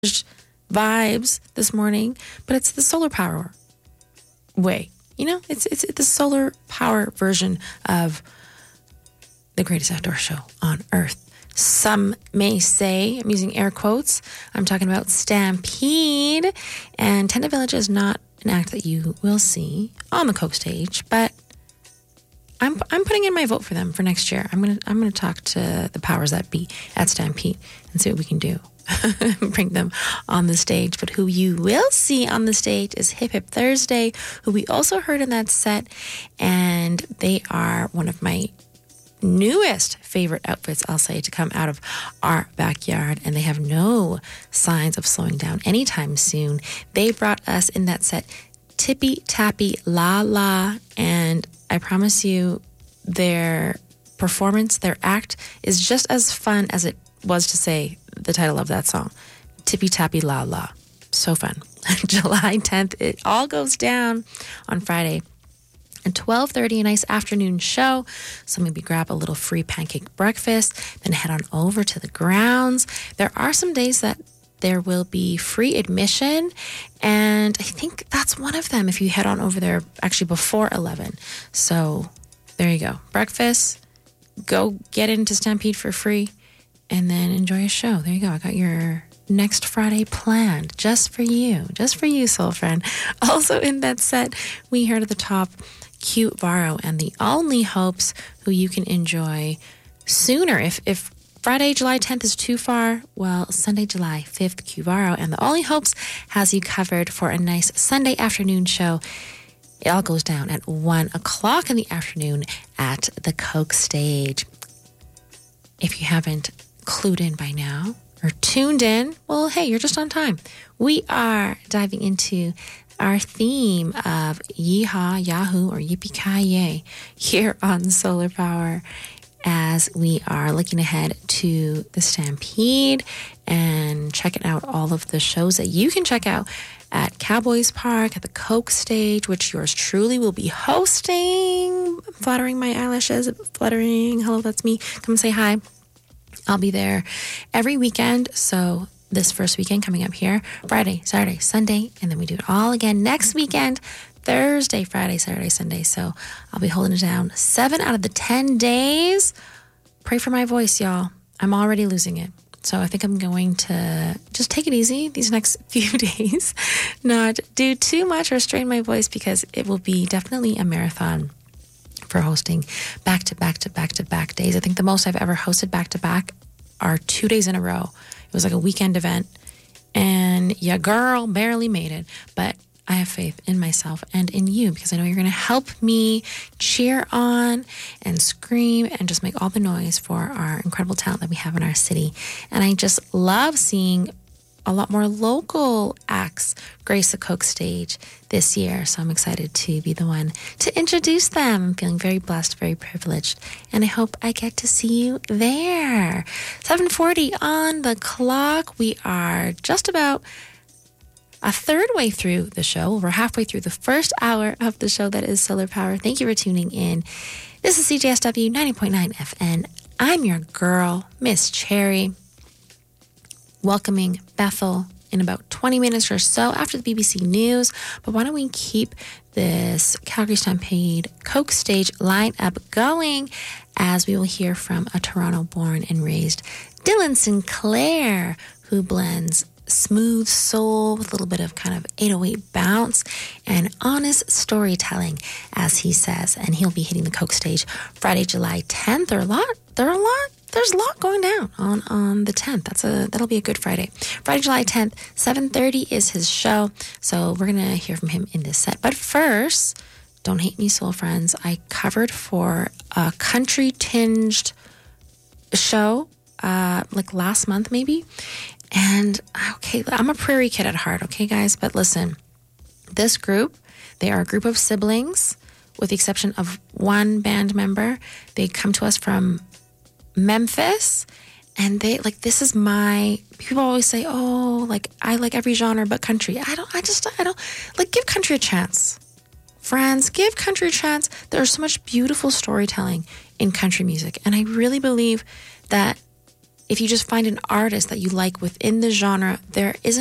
vibes this morning, but it's the solar power way. You know, it's the solar power version of the greatest outdoor show on earth. Some may say, I'm using air quotes, I'm talking about Stampede. And Tenda Village is not an act that you will see on the Coke stage, but I'm putting in my vote for them for next year. I'm gonna talk to the powers that be at Stampede and see what we can do. Bring them on the stage. But who you will see on the stage is Hip Hip Thursday, who we also heard in that set, and they are one of my newest favorite outfits, I'll say, to come out of our backyard, and they have no signs of slowing down anytime soon. They brought us in that set Tippy Tappy La La, and I promise you their performance, their act is just as fun as it was to say the title of that song, Tippy Tappy La La. So fun. July 10th, it all goes down on Friday at 12:30, a nice afternoon show. So maybe grab a little free pancake breakfast, then head on over to the grounds. There are some days that there will be free admission, and I think that's one of them if you head on over there actually before 11. So there you go. Breakfast, go get into Stampede for free, and then enjoy a show. There you go. I got your next Friday planned just for you, soul friend. Also in that set, we heard at the top Q Varro and the Only Hopes, who you can enjoy sooner. If Friday, July 10th is too far, well, Sunday, July 5th, Q Varro and the Only Hopes has you covered for a nice Sunday afternoon show. It all goes down at 1 o'clock in the afternoon at the Coke stage. If you haven't clued in by now or tuned in, well, hey, you're just on time. We are diving into our theme of Yeehaw, Yahoo, or Yippee-Ki-Yay here on Solar Power as we are looking ahead to the Stampede and checking out all of the shows that you can check out at Cowboys Park, at the Coke stage, which yours truly will be hosting. Fluttering my eyelashes, fluttering. Hello, that's me. Come say hi. I'll be there every weekend. So this first weekend coming up here, Friday, Saturday, Sunday, and then we do it all again next weekend, Thursday, Friday, Saturday, Sunday. So I'll be holding it down 7 out of the 10 days. Pray for my voice, y'all. I'm already losing it. So I think I'm going to just take it easy these next few days, not do too much or strain my voice, because it will be definitely a marathon for hosting back-to-back days. I think the most I've ever hosted back-to-back are 2 days in a row. It was like a weekend event, and your girl barely made it. But I have faith in myself and in you, because I know you're going to help me cheer on and scream and just make all the noise for our incredible talent that we have in our city. And I just love seeing a lot more local acts grace the Coke stage this year. So I'm excited to be the one to introduce them. I'm feeling very blessed, very privileged, and I hope I get to see you there. 7:40 on the clock. We are just about a third way through the show. We're halfway through the first hour of the show that is Solar Power. Thank you for tuning in. This is CJSW 90.9 FN. I'm your girl, Miss Cherry, welcoming Bethel in about 20 minutes or so after the BBC News. But why don't we keep this Calgary Stampede Coke stage lineup going, as we will hear from a Toronto-born and raised Dylan Sinclair, who blends smooth soul with a little bit of kind of 808 bounce and honest storytelling, as he says. And he'll be hitting the Coke stage Friday, July 10th. There's a lot going down on the 10th. That'll be a good Friday. Friday, July 10th, 7:30 is his show. So we're going to hear from him in this set. But first, don't hate me, soul friends. I covered for a country-tinged show like last month maybe. And okay, I'm a prairie kid at heart, okay, guys? But listen, this group, they are a group of siblings, with the exception of one band member. They come to us from Memphis, and they this is people always say, oh, like I like every genre but country. I don't give country a chance. Friends, give country a chance. There's so much beautiful storytelling in country music, and I really believe that if you just find an artist that you like within the genre, there isn't